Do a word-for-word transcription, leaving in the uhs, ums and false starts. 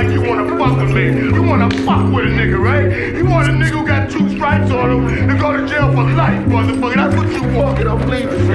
like you wanna fuck with me. You wanna fuck with a nigga, right? You want a nigga who got two stripes on him to go to jail for life, motherfucker. That's what you want. Get up, leave.